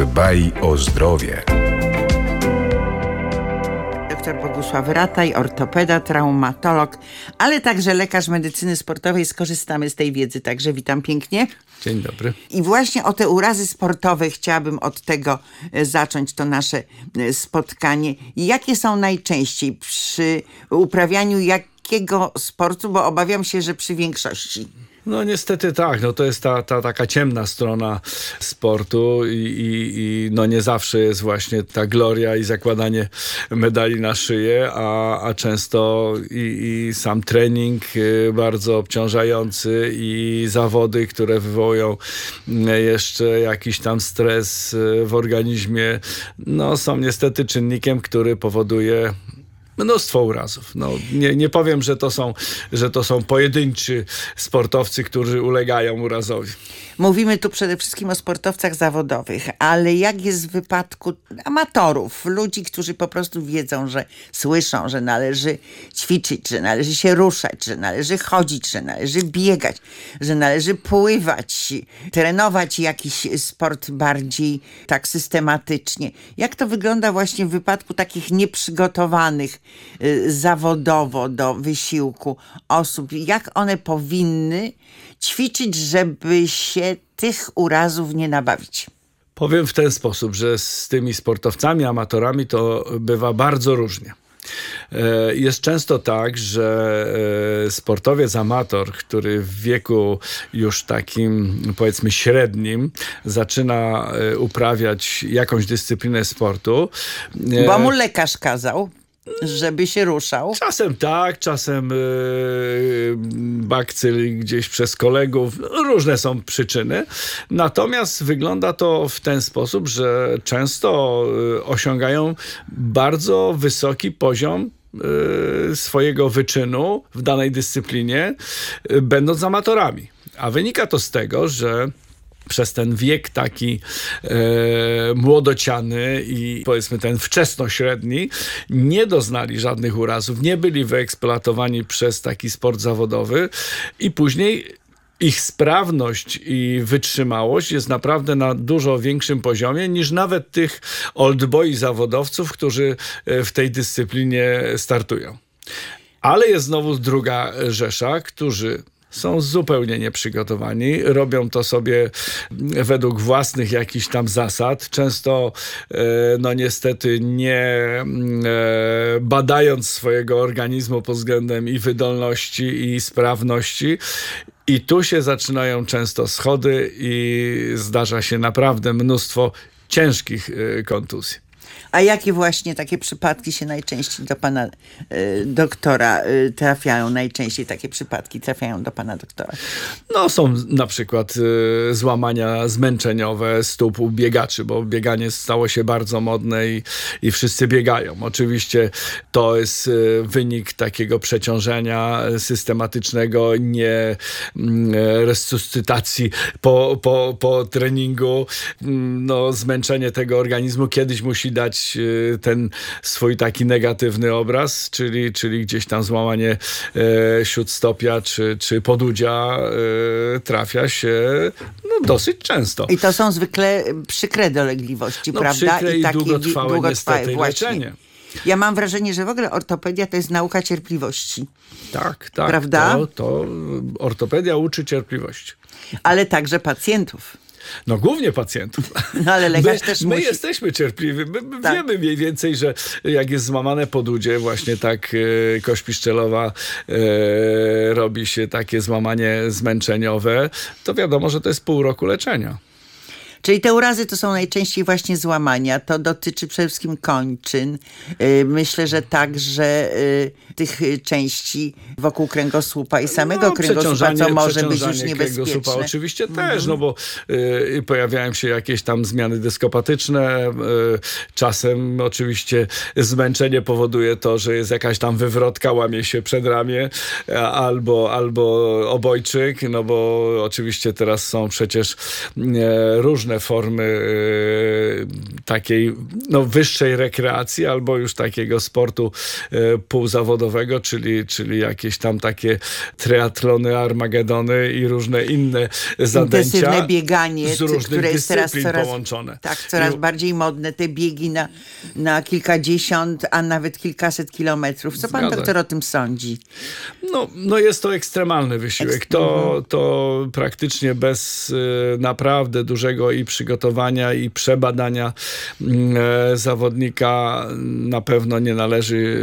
Dbaj o zdrowie. Dr Bogusław Rataj, ortopeda, traumatolog, ale także lekarz medycyny sportowej. Skorzystamy z tej wiedzy, także witam pięknie. Dzień dobry. I właśnie o te urazy sportowe chciałabym od tego zacząć to nasze spotkanie. Jakie są najczęściej przy uprawianiu jakiego sportu, bo obawiam się, że przy większości. No niestety tak, no to jest ta taka ciemna strona sportu i no nie zawsze jest właśnie ta gloria i zakładanie medali na szyję, a często i sam trening bardzo obciążający i zawody, które wywołują jeszcze jakiś tam stres w organizmie, no są niestety czynnikiem, który powoduje mnóstwo urazów. No, nie powiem, że to są pojedynczy sportowcy, którzy ulegają urazowi. Mówimy tu przede wszystkim o sportowcach zawodowych, ale jak jest w wypadku amatorów, ludzi, którzy po prostu wiedzą, że słyszą, że należy ćwiczyć, że należy się ruszać, że należy chodzić, że należy biegać, że należy pływać, trenować jakiś sport bardziej tak systematycznie. Jak to wygląda właśnie w wypadku takich nieprzygotowanych zawodowo do wysiłku osób? Jak one powinny ćwiczyć, żeby się tych urazów nie nabawić? Powiem w ten sposób, że z tymi sportowcami, amatorami to bywa bardzo różnie. Jest często tak, że sportowiec amator, który w wieku już takim powiedzmy średnim zaczyna uprawiać jakąś dyscyplinę sportu. Bo mu lekarz kazał, żeby się ruszał. Czasem tak, czasem bakcyl gdzieś przez kolegów. Różne są przyczyny. Natomiast wygląda to w ten sposób, że często osiągają bardzo wysoki poziom swojego wyczynu w danej dyscyplinie, będąc amatorami. A wynika to z tego, że przez ten wiek taki młodociany i powiedzmy ten wczesnośredni nie doznali żadnych urazów, nie byli wyeksploatowani przez taki sport zawodowy i później ich sprawność i wytrzymałość jest naprawdę na dużo większym poziomie niż nawet tych oldboy zawodowców, którzy w tej dyscyplinie startują. Ale jest znowu druga rzesza, którzy są zupełnie nieprzygotowani, robią to sobie według własnych jakichś tam zasad, często no niestety nie badając swojego organizmu pod względem i wydolności, i sprawności. I tu się zaczynają często schody i zdarza się naprawdę mnóstwo ciężkich kontuzji. A jakie właśnie takie przypadki się najczęściej do pana doktora trafiają? Najczęściej takie przypadki trafiają do pana doktora? No są na przykład złamania zmęczeniowe stóp u biegaczy, bo bieganie stało się bardzo modne i wszyscy biegają. Oczywiście to jest wynik takiego przeciążenia systematycznego, nie resuscytacji po treningu. No, zmęczenie tego organizmu kiedyś musi dać ten swój taki negatywny obraz, czyli gdzieś tam złamanie śródstopia czy podudzia trafia się dosyć często. I to są zwykle przykre dolegliwości, prawda? Przykre i długotrwałe niestety leczenie. Ja mam wrażenie, że w ogóle ortopedia to jest nauka cierpliwości. Tak. Prawda? To ortopedia uczy cierpliwości. Ale także pacjentów. No głównie pacjentów. No ale lekarz też my musi. jesteśmy cierpliwi. My Tak. wiemy mniej więcej, że jak jest złamane podudzie, właśnie tak kość piszczelowa robi się takie złamanie zmęczeniowe, to wiadomo, że to jest pół roku leczenia. Czyli te urazy to są najczęściej właśnie złamania. To dotyczy przede wszystkim kończyn. Myślę, że także tych części wokół kręgosłupa i samego kręgosłupa, co może być już niebezpieczne. Oczywiście też, no bo pojawiają się jakieś tam zmiany dyskopatyczne. Czasem oczywiście zmęczenie powoduje to, że jest jakaś tam wywrotka, łamie się przedramię albo obojczyk, no bo oczywiście teraz są przecież różne różne formy takiej wyższej rekreacji albo już takiego sportu półzawodowego, czyli jakieś tam takie triatlony, armagedony i różne inne zadęcia. Intensywne bieganie, z różnych które jest teraz dyscyplin połączone. coraz bardziej modne, te biegi na kilkadziesiąt, a nawet kilkaset kilometrów. Co pan doktor o tym sądzi? No jest to ekstremalny wysiłek. To praktycznie bez naprawdę dużego i przygotowania i przebadania zawodnika na pewno nie należy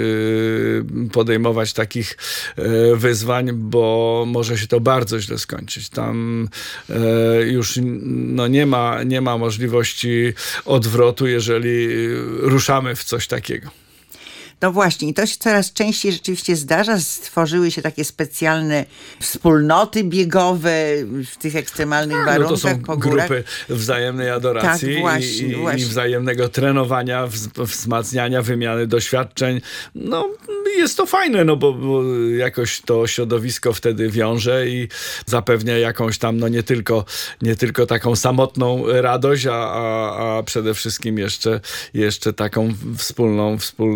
podejmować takich wyzwań, bo może się to bardzo źle skończyć. Tam już nie ma możliwości odwrotu, jeżeli ruszamy w coś takiego. No właśnie, i to się coraz częściej rzeczywiście zdarza. Stworzyły się takie specjalne wspólnoty biegowe w tych ekstremalnych warunkach, to są po górach. grupy wzajemnej adoracji Tak, właśnie. I wzajemnego trenowania, wzmacniania, wymiany doświadczeń. Jest to fajne, bo jakoś to środowisko wtedy wiąże i zapewnia jakąś tam, nie tylko taką samotną radość, a przede wszystkim jeszcze taką wspólną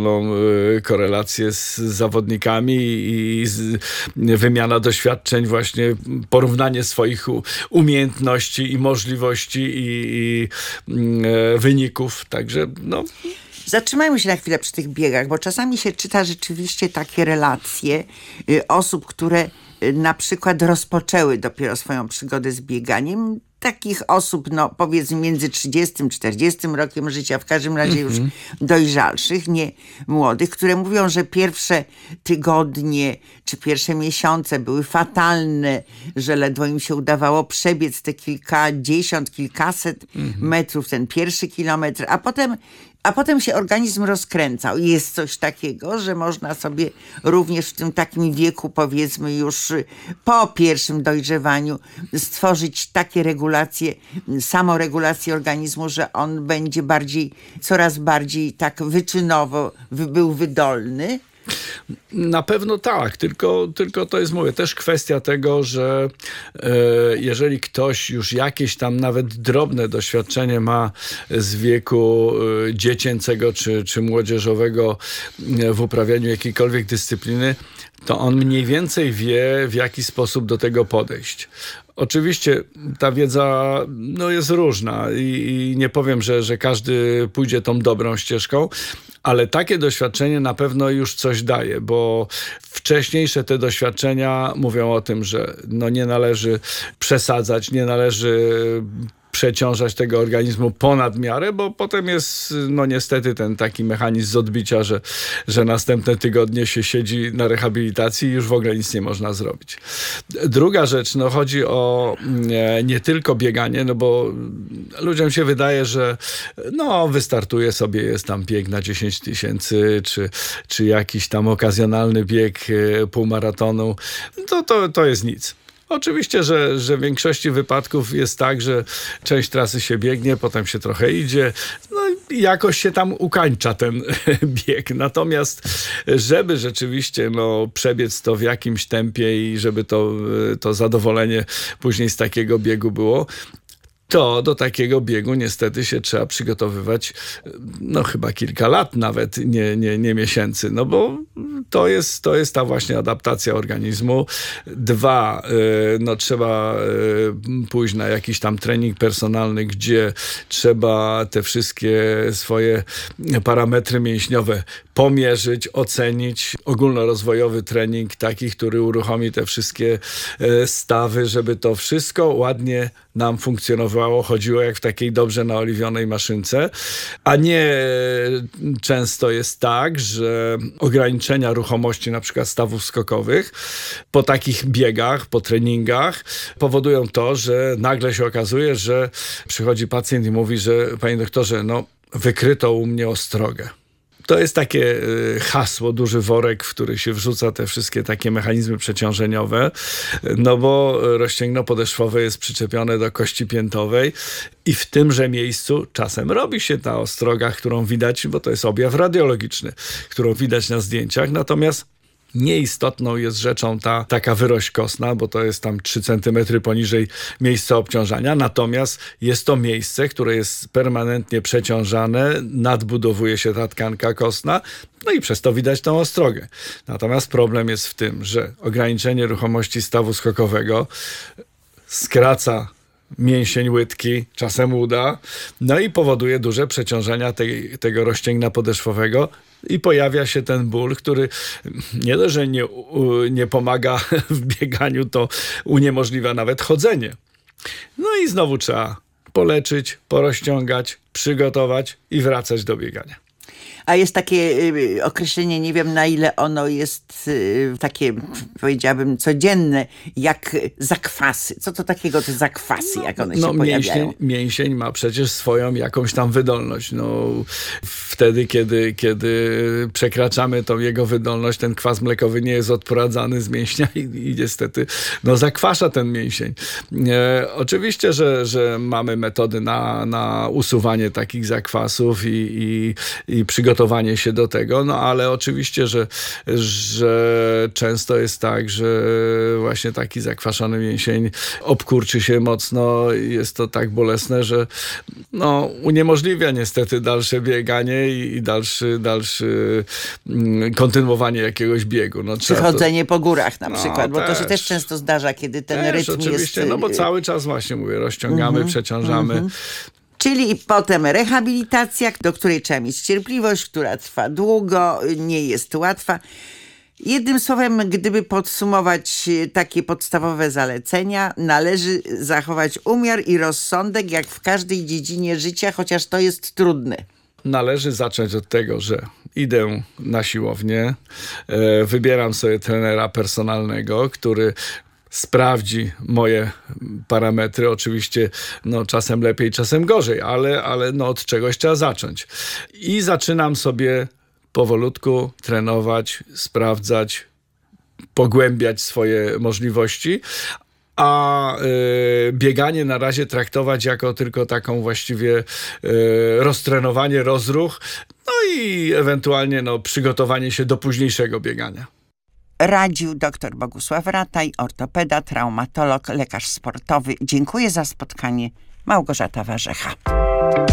korelacje z zawodnikami i wymiana doświadczeń, właśnie porównanie swoich umiejętności i możliwości i wyników. Także Zatrzymajmy się na chwilę przy tych biegach, bo czasami się czyta rzeczywiście takie relacje osób, które na przykład rozpoczęły dopiero swoją przygodę z bieganiem. Takich osób, powiedzmy między 30 a 40 rokiem życia, w każdym razie już dojrzalszych, nie młodych, które mówią, że pierwsze tygodnie czy pierwsze miesiące były fatalne, że ledwo im się udawało przebiec te kilkadziesiąt, kilkaset metrów, ten pierwszy kilometr, a potem się organizm rozkręcał. I jest coś takiego, że można sobie również w tym takim wieku, powiedzmy już po pierwszym dojrzewaniu, stworzyć takie regulacje, samoregulację organizmu, że on będzie coraz bardziej tak wyczynowo był wydolny. Na pewno tak, tylko to jest, mówię, też kwestia tego, że jeżeli ktoś już jakieś tam nawet drobne doświadczenie ma z wieku dziecięcego czy młodzieżowego w uprawianiu jakiejkolwiek dyscypliny, to on mniej więcej wie, w jaki sposób do tego podejść. Oczywiście ta wiedza jest różna i nie powiem, że każdy pójdzie tą dobrą ścieżką, ale takie doświadczenie na pewno już coś daje, bo wcześniejsze te doświadczenia mówią o tym, że nie należy przesadzać, nie należy przeciążać tego organizmu ponad miarę, bo potem jest niestety ten taki mechanizm z odbicia, że następne tygodnie się siedzi na rehabilitacji i już w ogóle nic nie można zrobić. Druga rzecz, chodzi o nie tylko bieganie, bo ludziom się wydaje, że wystartuje sobie, jest tam bieg na 10 000 czy jakiś tam okazjonalny bieg półmaratonu. To jest nic. Oczywiście, że w większości wypadków jest tak, że część trasy się biegnie, potem się trochę idzie, i jakoś się tam ukańcza ten bieg. Natomiast, żeby rzeczywiście przebiec to w jakimś tempie i żeby to zadowolenie później z takiego biegu było, to do takiego biegu niestety się trzeba przygotowywać chyba kilka lat nawet, nie miesięcy, bo to jest ta właśnie adaptacja organizmu. 2, trzeba pójść na jakiś tam trening personalny, gdzie trzeba te wszystkie swoje parametry mięśniowe pomierzyć, ocenić. Ogólnorozwojowy trening taki, który uruchomi te wszystkie stawy, żeby to wszystko ładnie nam funkcjonowało, chodziło jak w takiej dobrze naoliwionej maszynce, a nie często jest tak, że ograniczenia ruchomości na przykład stawów skokowych po takich biegach, po treningach powodują to, że nagle się okazuje, że przychodzi pacjent i mówi, że panie doktorze, wykryto u mnie ostrogę. To jest takie hasło, duży worek, w który się wrzuca te wszystkie takie mechanizmy przeciążeniowe, bo rozcięgno podeszwowe jest przyczepione do kości piętowej i w tymże miejscu czasem robi się ta ostroga, którą widać, bo to jest objaw radiologiczny, którą widać na zdjęciach, natomiast Nieistotną jest rzeczą taka wyrość kostna, bo to jest tam 3 cm poniżej miejsca obciążania. Natomiast jest to miejsce, które jest permanentnie przeciążane, nadbudowuje się ta tkanka kostna, no i przez to widać tą ostrogę. Natomiast problem jest w tym, że ograniczenie ruchomości stawu skokowego skraca mięsień łydki, czasem uda, no i powoduje duże przeciążenia tego rozcięgna podeszwowego i pojawia się ten ból, który nie dość, że nie pomaga w bieganiu, to uniemożliwia nawet chodzenie. No i znowu trzeba poleczyć, porozciągać, przygotować i wracać do biegania. A jest takie określenie, nie wiem na ile ono jest takie, powiedziałabym, codzienne, jak zakwasy. Co to takiego te zakwasy, jak one się pojawiają? Mięsień ma przecież swoją jakąś tam wydolność. No, wtedy, kiedy przekraczamy tą jego wydolność, ten kwas mlekowy nie jest odprowadzany z mięśnia i niestety zakwasza ten mięsień. Oczywiście, że mamy metody na usuwanie takich zakwasów i przygotowanie się do tego, no ale oczywiście, że często jest tak, że właśnie taki zakwaszony mięsień obkurczy się mocno, jest to tak bolesne, że no, uniemożliwia niestety dalsze bieganie i dalszy kontynuowanie jakiegoś biegu. No, Przychodzenie po górach na przykład, bo to się też często zdarza, kiedy ten rytm oczywiście, jest... no bo cały czas właśnie mówię, rozciągamy, przeciążamy. Czyli potem rehabilitacja, do której trzeba mieć cierpliwość, która trwa długo, nie jest łatwa. Jednym słowem, gdyby podsumować takie podstawowe zalecenia, należy zachować umiar i rozsądek jak w każdej dziedzinie życia, chociaż to jest trudne. Należy zacząć od tego, że idę na siłownię, wybieram sobie trenera personalnego, który sprawdzi moje parametry. Oczywiście no, czasem lepiej, czasem gorzej, ale no, od czegoś trzeba zacząć. I zaczynam sobie powolutku trenować, sprawdzać, pogłębiać swoje możliwości, a bieganie na razie traktować jako tylko taką właściwie roztrenowanie, rozruch, no i ewentualnie no, przygotowanie się do późniejszego biegania. Radził dr Bogusław Rataj, ortopeda, traumatolog, lekarz sportowy. Dziękuję za spotkanie. Małgorzata Warzecha.